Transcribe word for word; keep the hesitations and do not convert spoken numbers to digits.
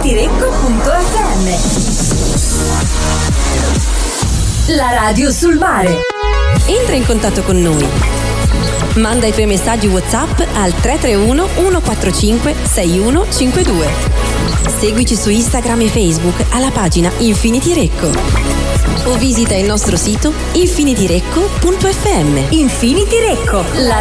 Infinityrecco punto effe emme. La radio sul mare. Entra in contatto con noi. Manda i tuoi messaggi WhatsApp al tre tre uno uno quattro cinque sei uno cinque due. Seguici su Instagram e Facebook alla pagina Infinityrecco o visita il nostro sito infinityrecco punto effe emme. Infinityrecco, la